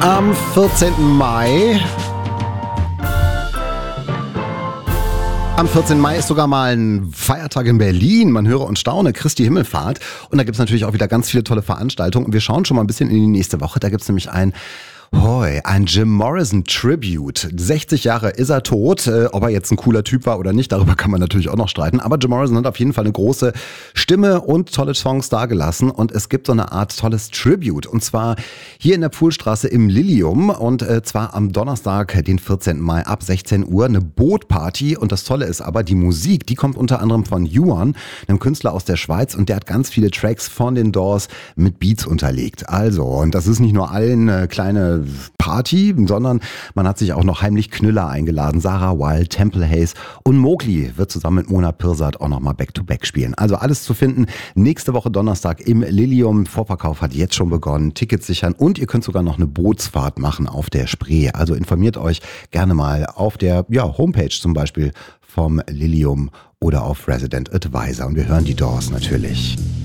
Am 14. Mai. Am 14. Mai ist sogar mal ein Feiertag in Berlin. Man höre und staune, Christi Himmelfahrt. Und da gibt es natürlich auch wieder ganz viele tolle Veranstaltungen. Und wir schauen schon mal ein bisschen in die nächste Woche. Da gibt es nämlich ein Jim Morrison Tribute. 60 Jahre ist er tot. Ob er jetzt ein cooler Typ war oder nicht, darüber kann man natürlich auch noch streiten. Aber Jim Morrison hat auf jeden Fall eine große Stimme und tolle Songs dargelassen. Und es gibt so eine Art tolles Tribute. Und zwar hier in der Pfuhlstraße im Lilium. Und zwar am Donnerstag, den 14. Mai ab 16 Uhr. Eine Bootparty. Und das Tolle ist aber, die Musik, die kommt unter anderem von Yuan, einem Künstler aus der Schweiz. Und der hat ganz viele Tracks von den Doors mit Beats unterlegt. Also, und das ist nicht nur eine kleine Party, sondern man hat sich auch noch heimlich Knüller eingeladen. Sarah Wild, Temple Hayes und Mowgli wird zusammen mit Mona Pirsad auch nochmal Back-to-Back spielen. Also alles zu finden nächste Woche Donnerstag im Lilium. Vorverkauf hat jetzt schon begonnen. Tickets sichern und ihr könnt sogar noch eine Bootsfahrt machen auf der Spree. Also informiert euch gerne mal auf der Homepage zum Beispiel vom Lilium oder auf Resident Advisor. Und wir hören die Doors natürlich.